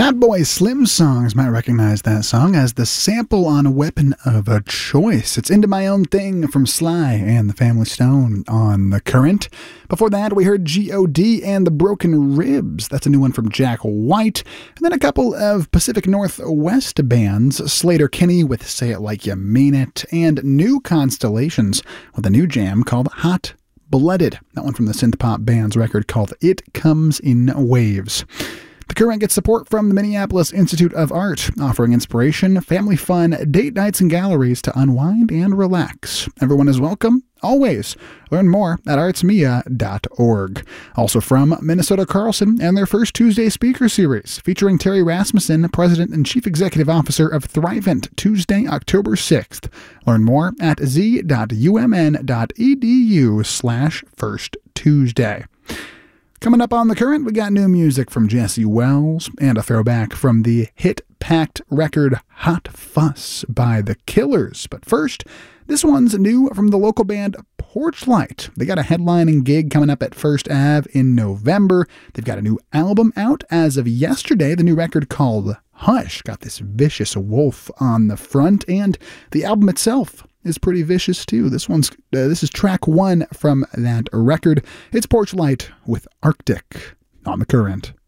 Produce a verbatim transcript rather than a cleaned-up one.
Fatboy Slim Songs might recognize that song as the sample on a Weapon of a Choice. It's Into My Own Thing from Sly and the Family Stone on The Current. Before that, we heard G O D and the Broken Ribs. That's a new one from Jack White. And then a couple of Pacific Northwest bands, Slater-Kinney with Say It Like You Mean It, and New Constellations with a new jam called Hot Blooded. That one from the synth pop band's record called It Comes in Waves. The Current gets support from the Minneapolis Institute of Art, offering inspiration, family fun, date nights, and galleries to unwind and relax. Everyone is welcome, always. Learn more at arts mia dot org. Also from Minnesota Carlson and their first Tuesday speaker series, featuring Terry Rasmussen, President and Chief Executive Officer of Thrivent, Tuesday, October sixth. Learn more at z dot u m n dot e d u slash first Tuesday. Coming up on The Current, we got new music from Jesse Wells and a throwback from the hit-packed record Hot Fuss by The Killers. But first, this one's new from the local band Porchlight. They got a headlining gig coming up at First Ave in November. They've got a new album out as of yesterday, the new record called Hush. Got this vicious wolf on the front, and the album itself is pretty vicious too. This one's uh, this is track one from that record. It's Porchlight with Arctic on The Current.